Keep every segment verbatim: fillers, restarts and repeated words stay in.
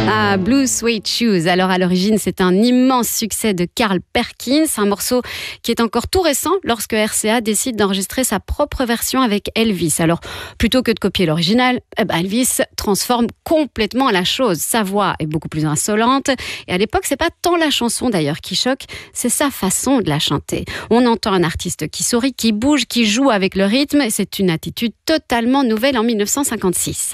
Ah, Blue Suede Shoes. Alors à l'origine, c'est un immense succès de Carl Perkins, un morceau qui est encore tout récent lorsque R C A décide d'enregistrer sa propre version avec Elvis. Alors plutôt que de copier l'original, eh ben Elvis transforme complètement la chose. Sa voix est beaucoup plus insolente et à l'époque, c'est pas tant la chanson d'ailleurs qui choque, c'est sa façon de la chanter. On entend un artiste qui sourit, qui bouge, qui joue avec le rythme et c'est une attitude totalement nouvelle en dix-neuf cent cinquante-six.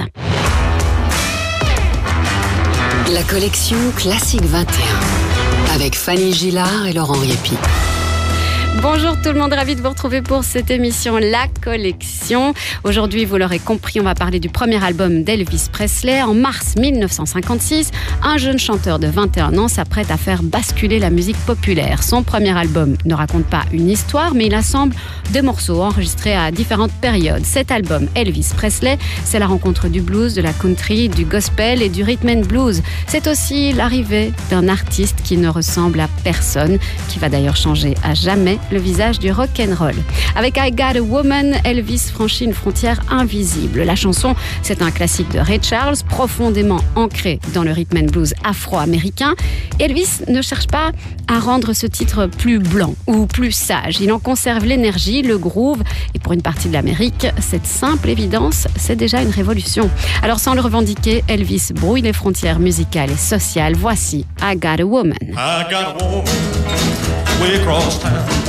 La collection Classique vingt et un avec Fanny Gillard et Laurent Riepi. Bonjour tout le monde, ravi de vous retrouver pour cette émission La Collection. Aujourd'hui, vous l'aurez compris, on va parler du premier album d'Elvis Presley. En mars dix-neuf cent cinquante-six, un jeune chanteur de vingt et un ans s'apprête à faire basculer la musique populaire. Son premier album ne raconte pas une histoire, mais il assemble deux morceaux enregistrés à différentes périodes. Cet album, Elvis Presley, c'est la rencontre du blues, de la country, du gospel et du rhythm and blues. C'est aussi l'arrivée d'un artiste qui ne ressemble à personne, qui va d'ailleurs changer à jamais le visage du rock'n'roll. Avec I Got a Woman, Elvis franchit une frontière invisible. La chanson, c'est un classique de Ray Charles, profondément ancré dans le rhythm and blues afro-américain. Elvis ne cherche pas à rendre ce titre plus blanc ou plus sage. Il en conserve l'énergie, le groove, et pour une partie de l'Amérique, cette simple évidence, c'est déjà une révolution. Alors sans le revendiquer, Elvis brouille les frontières musicales et sociales. Voici I Got a Woman. I got a woman way across town.